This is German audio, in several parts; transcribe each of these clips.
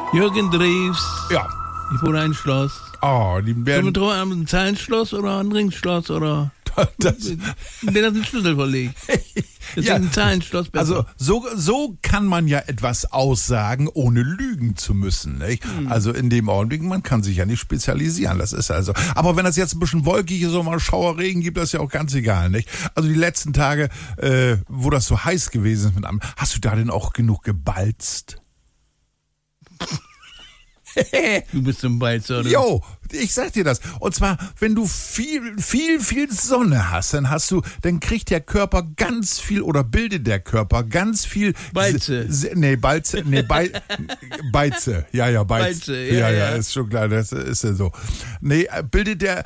Jürgen Drews. Ja. Ich wohne ein Schloss. Oh, die Sollen wir werden... drauf haben, ein Zahlenschloss oder ein Ringschloss oder... Das, Der hat einen Schlüssel verlegt. Das ja, ist ein Zahlenschloss besser. also so kann man ja etwas aussagen, ohne lügen zu müssen. Nicht? Also in dem Augenblick, man kann sich ja nicht spezialisieren. Das ist also. Aber wenn das jetzt ein bisschen wolkig ist und mal Schauerregen gibt, das ist ja auch ganz egal. Nicht? Also die letzten Tage, wo das so heiß gewesen ist mit einem, hast du da denn auch genug gebalzt? Du bist so ein Balzer, oder? Jo, ich sag dir das. Und zwar, wenn du viel Sonne hast, dann kriegt der Körper ganz viel oder bildet der Körper ganz viel Balze. Beize. Ja, Beize. Balze, Ja, ist schon klar, das ist ja so. Bildet der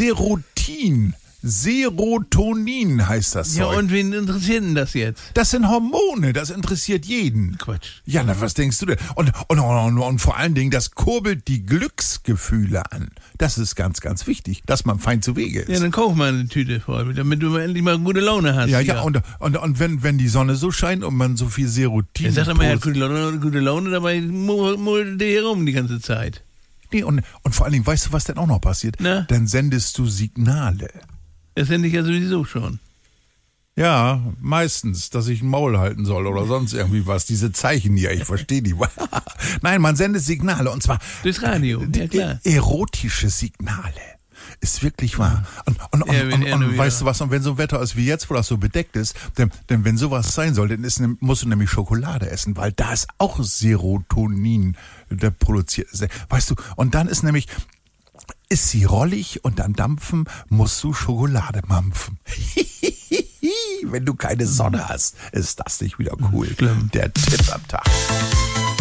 Serotonin heißt das Ja, Zeug. und wen interessiert denn das jetzt? Das sind Hormone, das interessiert jeden. Quatsch. Ja, na, was denkst du denn? Und vor allen Dingen, das kurbelt die Glücksgefühle an. Das ist ganz, ganz wichtig, dass man fein zu Wege ist. Ja, dann kauf mal eine Tüte voll, damit du endlich mal gute Laune hast. Ja, und wenn die Sonne so scheint und man so viel Serotonin... Er sagt immer, er hat gute Laune, dabei mullt der hier rum die ganze Zeit. Nee, und vor allen Dingen, weißt du, was denn auch noch passiert? Na? Dann sendest du Signale. Das sende ich ja sowieso schon. Ja, meistens, dass ich ein Maul halten soll oder sonst irgendwie was. Diese Zeichen hier, ich verstehe die. Nein, man sendet Signale und zwar... Durchs Radio, ja klar. Erotische Signale. Ist wirklich wahr. Und weißt du was, und wenn so ein Wetter ist wie jetzt, wo das so bedeckt ist, denn wenn sowas sein soll, dann musst du nämlich Schokolade essen, weil da ist auch Serotonin, der produziert ist. Weißt du, und dann ist nämlich... Ist sie rollig und dann dampfen, musst du Schokolade mampfen. Wenn du keine Sonne hast, ist das nicht wieder cool. Schlimm. Der Tipp am Tag.